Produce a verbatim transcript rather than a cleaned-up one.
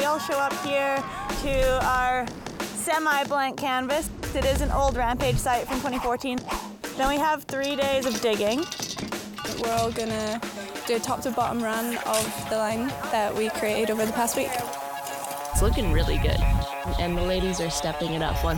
all show up here to our semi-blank canvas. It is an old Rampage site from twenty fourteen. Then we have three days of digging. We're all gonna do a top to bottom run of the line that we created over the past week. It's looking really good, and the ladies are stepping it up one